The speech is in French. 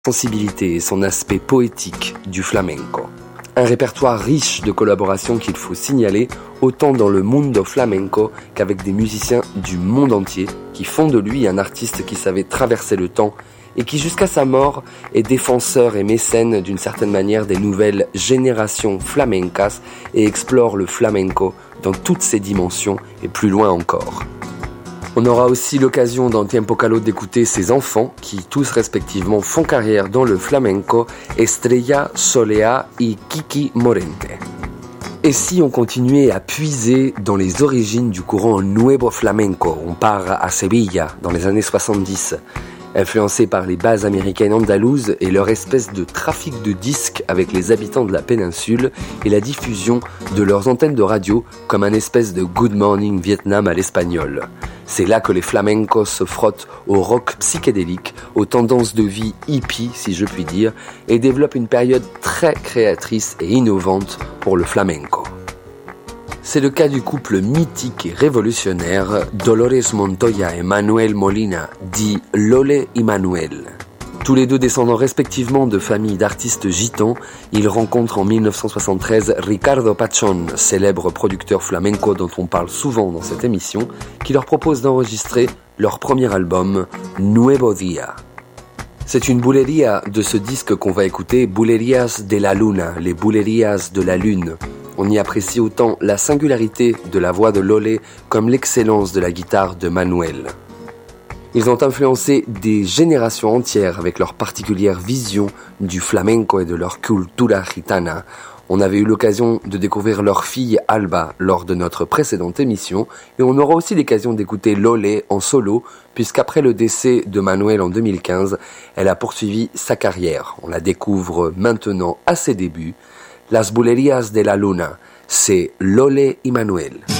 sensibilité et son aspect poétique du flamenco. Un répertoire riche de collaborations qu'il faut signaler, autant dans le mundo flamenco qu'avec des musiciens du monde entier qui font de lui un artiste qui savait traverser le temps et qui jusqu'à sa mort est défenseur et mécène d'une certaine manière des nouvelles générations flamencas et explore le flamenco dans toutes ses dimensions et plus loin encore. On aura aussi l'occasion dans Tiempo Calor d'écouter ses enfants qui tous respectivement font carrière dans le flamenco, Estrella, Solea et Kiki Morente. Et si on continuait à puiser dans les origines du courant Nuevo Flamenco, on part à Sevilla dans les années 70, influencé par les bases américaines andalouses et leur espèce de trafic de disques avec les habitants de la péninsule et la diffusion de leurs antennes de radio comme un espèce de Good Morning Vietnam à l'espagnol. C'est là que les flamencos se frottent au rock psychédélique, aux tendances de vie hippie, si je puis dire, et développent une période très créatrice et innovante pour le flamenco. C'est le cas du couple mythique et révolutionnaire Dolores Montoya et Manuel Molina, dit Lole y Manuel. Tous les deux descendants respectivement de familles d'artistes gitans, ils rencontrent en 1973 Ricardo Pachón, célèbre producteur flamenco dont on parle souvent dans cette émission, qui leur propose d'enregistrer leur premier album, Nuevo Día. C'est une bulería de ce disque qu'on va écouter, Bulerías de la Luna, les bulerías de la Lune. On y apprécie autant la singularité de la voix de Lole comme l'excellence de la guitare de Manuel. Ils ont influencé des générations entières avec leur particulière vision du flamenco et de leur cultura gitana. On avait eu l'occasion de découvrir leur fille Alba lors de notre précédente émission et on aura aussi l'occasion d'écouter Lole en solo puisqu'après le décès de Manuel en 2015, elle a poursuivi sa carrière. On la découvre maintenant à ses débuts. Las Bulerías de la Luna, c'est Lole y Manuel.